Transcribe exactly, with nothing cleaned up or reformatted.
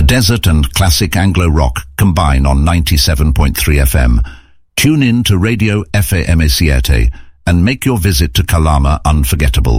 desert and classic Anglo-rock combine on ninety-seven point three F M. Tune in to Radio F A M A Siete and make your visit to Calama unforgettable.